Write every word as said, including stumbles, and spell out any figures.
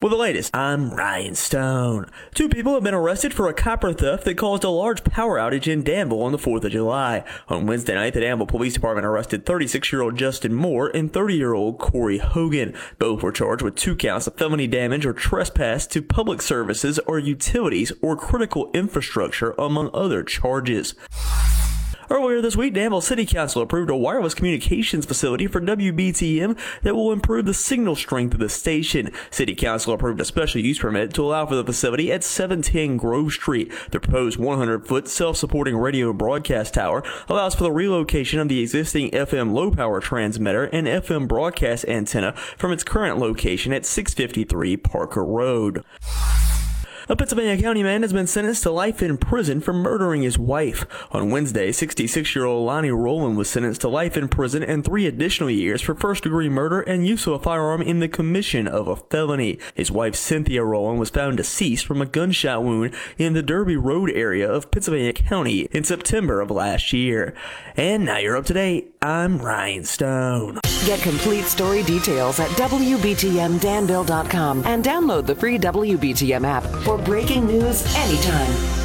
With the latest, I'm Ryan Stone. Two people have been arrested for a copper theft that caused a large power outage in Danville on the fourth of July. On Wednesday night, the Danville Police Department arrested thirty-six-year-old Justin Moore and thirty-year-old Corey Hogan. Both were charged with two counts of felony damage or trespass to public services or utilities or critical infrastructure, among other charges. Earlier this week, Danville City Council approved a wireless communications facility for W B T M that will improve the signal strength of the station. City Council approved a special use permit to allow for the facility at seven ten Grove Street. The proposed one hundred foot self-supporting radio broadcast tower allows for the relocation of the existing F M low-power transmitter and F M broadcast antenna from its current location at six fifty-three Parker Road. A Pittsylvania County man has been sentenced to life in prison for murdering his wife. On Wednesday, sixty-six-year-old Lonnie Rowland was sentenced to life in prison and three additional years for first-degree murder and use of a firearm in the commission of a felony. His wife, Cynthia Rowland, was found deceased from a gunshot wound in the Derby Road area of Pittsylvania County in September of last year. And now you're up to date. I'm Ryan Stone. Get complete story details at W B T M Danville dot com and download the free W B T M app for breaking news anytime.